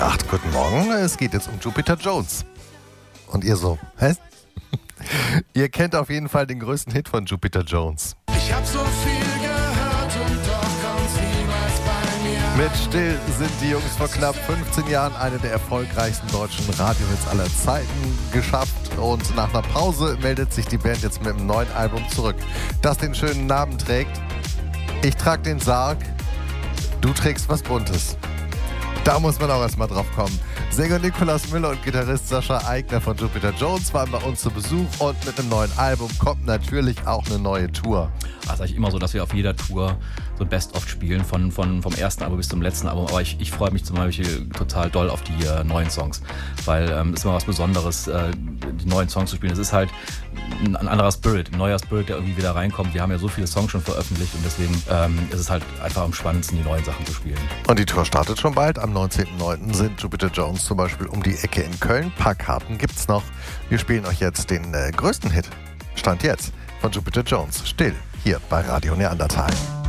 Ach, guten Morgen. Es geht jetzt um Jupiter Jones. Und ihr so, hä? Ihr kennt auf jeden Fall den größten Hit von Jupiter Jones. Ich hab so viel gehört und doch kommt's niemals bei mir. Mit Still sind die Jungs vor knapp 15 Jahren eine der erfolgreichsten deutschen Radiohits aller Zeiten geschafft. Und nach einer Pause meldet sich die Band jetzt mit einem neuen Album zurück, das den schönen Namen trägt: Ich trag den Sarg, du trägst was Buntes. Da muss man auch erstmal drauf kommen. Sänger Nikolaus Müller und Gitarrist Sascha Aigner von Jupiter Jones waren bei uns zu Besuch und mit einem neuen Album kommt natürlich auch eine neue Tour. Also eigentlich immer so, dass wir auf jeder Tour so ein Best-of spielen, vom ersten Album bis zum letzten Album. Aber ich freue mich zum Beispiel total doll auf die neuen Songs, weil es ist immer was Besonderes, die neuen Songs zu spielen. Es ist halt ein anderer Spirit, ein neuer Spirit, der irgendwie wieder reinkommt. Wir haben ja so viele Songs schon veröffentlicht und deswegen ist es halt einfach am spannendsten, die neuen Sachen zu spielen. Und die Tour startet schon bald. Am 19.09. sind Jupiter Jones zum Beispiel um die Ecke in Köln. Ein paar Karten gibt's noch. Wir spielen euch jetzt den größten Hit, Stand jetzt, von Jupiter Jones. Still, hier bei Radio Neandertal.